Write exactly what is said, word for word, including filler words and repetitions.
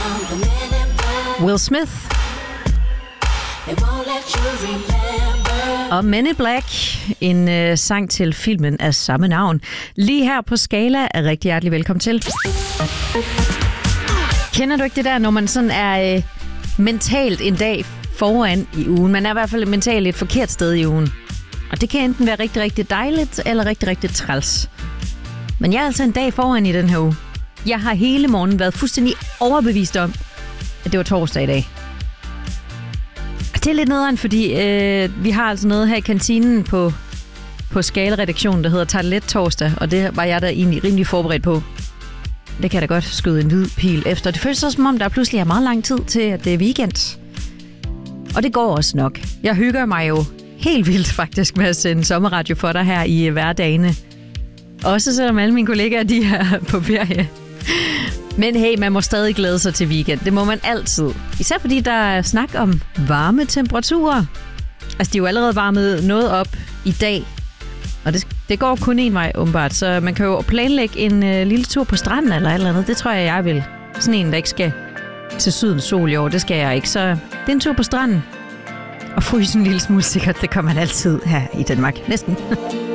Will Smith og Men in Black, en øh, sang til filmen af samme navn. Lige her på Skala er rigtig hjertelig velkommen til. Kender du ikke det der, når man sådan er øh, mentalt en dag foran i ugen? Man er i hvert fald mentalt et forkert sted i ugen. Og det kan enten være rigtig, rigtig dejligt eller rigtig, rigtig træls. Men jeg er altså en dag foran i den her uge. Jeg har hele morgenen været fuldstændig overbevist om, at det var torsdag i dag. Det er lidt nederen, fordi øh, vi har altså noget her i kantinen på, på Skala-redaktionen, der hedder Tartelet torsdag, og det var jeg da egentlig rimelig forberedt på. Det kan jeg da godt skyde en hvid pil efter. Det føles så som om, der pludselig er meget lang tid til, at det er weekend. Og det går også nok. Jeg hygger mig jo helt vildt faktisk med at sende sommerradio for dig her i hverdagene. Også selvom alle mine kollegaer, de er på ferie. Men hey, man må stadig glæde sig til weekend. Det må man altid. Især fordi der er snak om varme temperaturer. Altså, de er jo allerede varmet noget op i dag. Og det, det går kun en vej, åbenbart. Så man kan jo planlægge en øh, lille tur på stranden eller et eller andet. Det tror jeg, jeg vil. Sådan en, der ikke skal til sydens sol i år. Det skal jeg ikke. Så det er en tur på stranden. Og fryse en lille smule sikkert. Det kan man altid her i Danmark. Næsten.